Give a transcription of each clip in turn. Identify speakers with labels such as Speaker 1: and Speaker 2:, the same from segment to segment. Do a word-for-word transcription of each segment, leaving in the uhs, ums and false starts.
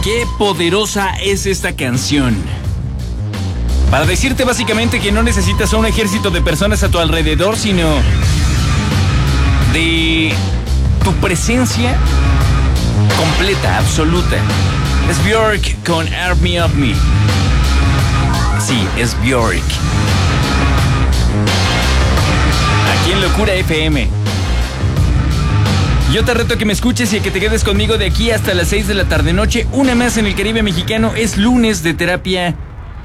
Speaker 1: Qué poderosa es esta canción. Para decirte básicamente que no necesitas a un ejército de personas a tu alrededor, sino de tu presencia completa, absoluta. Es Björk con Army of Me. Sí, es Björk. Aquí en Locura F M. Yo te reto a que me escuches y a que te quedes conmigo de aquí hasta las seis de la tarde noche. Una más en el Caribe mexicano. Es lunes de terapia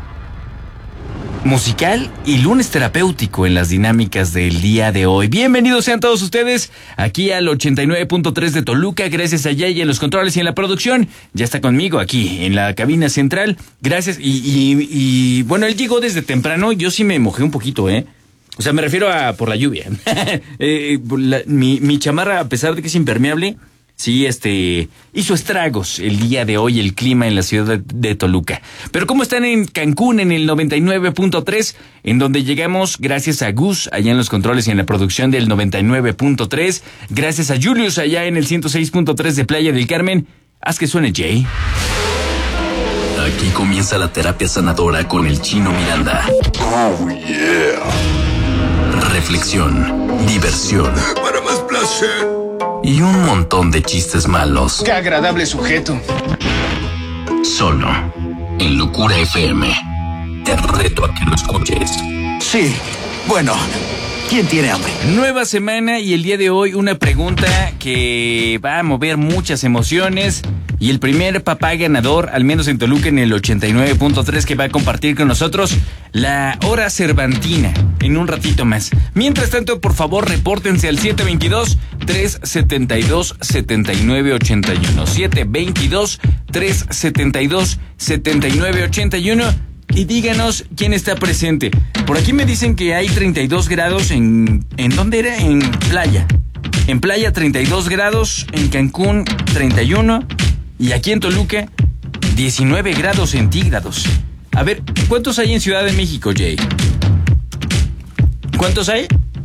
Speaker 1: musical y lunes terapéutico en las dinámicas del día de hoy. Bienvenidos sean todos ustedes aquí al ochenta y nueve punto tres de Toluca. Gracias a Yaya en los controles y en la producción. Ya está conmigo aquí en la cabina central. Gracias. Y, y, y bueno, él llegó desde temprano. Yo sí me mojé un poquito, ¿eh? O sea, me refiero a por la lluvia. eh, la, mi, mi chamarra, a pesar de que es impermeable, sí, este, hizo estragos el día de hoy el clima en la ciudad de, de Toluca. Pero ¿cómo están en Cancún en el noventa y nueve punto tres? En donde llegamos gracias a Gus, allá en los controles y en la producción del noventa y nueve punto tres. Gracias a Julius, allá en el ciento seis punto tres de Playa del Carmen. Haz que suene, Jay.
Speaker 2: Aquí comienza la terapia sanadora con el Chino Miranda.
Speaker 3: Oh, yeah.
Speaker 2: Reflexión, diversión.
Speaker 3: Para más placer.
Speaker 2: Y un montón de chistes malos.
Speaker 4: ¡Qué agradable sujeto!
Speaker 2: Solo en Locura F M. Te reto a que lo escuches.
Speaker 5: Sí, bueno, ¿quién tiene hambre?
Speaker 1: Nueva semana y el día de hoy una pregunta que va a mover muchas emociones. Y el primer papá ganador, al menos en Toluca, en el ochenta y nueve punto tres, que va a compartir con nosotros la hora cervantina en un ratito más. Mientras tanto, por favor, repórtense al siete veintidós, tres setenta y dos, setenta y nueve ochenta y uno. siete veintidós, tres setenta y dos, setenta y nueve ochenta y uno y díganos quién está presente. Por aquí me dicen que hay treinta y dos grados en... ¿En dónde era? En Playa. En Playa treinta y dos grados, en Cancún treinta y uno... Y aquí en Toluca, diecinueve grados centígrados. A ver, ¿cuántos hay en Ciudad de México, Jay? ¿Cuántos hay?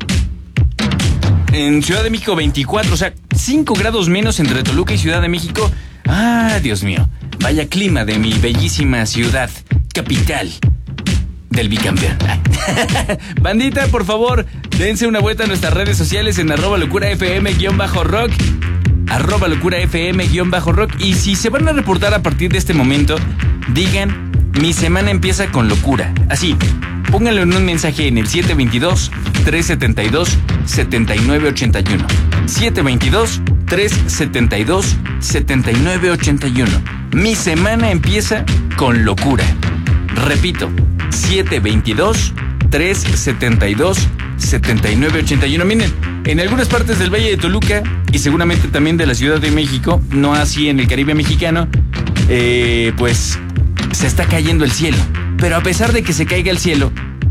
Speaker 1: En Ciudad de México, veinticuatro, o sea, cinco grados menos entre Toluca y Ciudad de México. Ah, Dios mío, vaya clima de mi bellísima ciudad, capital del bicampeón. Bandita, por favor, dense una vuelta a nuestras redes sociales en arroba locura fm guión bajo rock. Arroba locura fm guión bajo rock. Y si se van a reportar a partir de este momento, digan, mi semana empieza con locura. Así, pónganlo en un mensaje en el siete veintidós, tres setenta y dos, setenta y nueve ochenta y uno. siete veintidós, tres setenta y dos, setenta y nueve ochenta y uno. Mi semana empieza con locura. Repito, siete veintidós, tres setenta y dos, setenta y nueve ochenta y uno. Miren, en algunas partes del Valle de Toluca y seguramente también de la Ciudad de México, no así en el Caribe mexicano, eh, pues se está cayendo el cielo. Pero a pesar de que se caiga el cielo,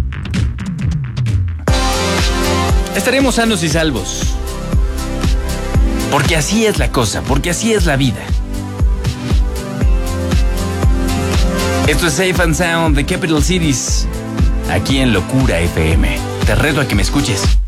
Speaker 1: estaremos sanos y salvos. Porque así es la cosa, porque así es la vida. Esto es Safe and Sound de Capital Cities, aquí en Locura F M. Te reto a que me escuches.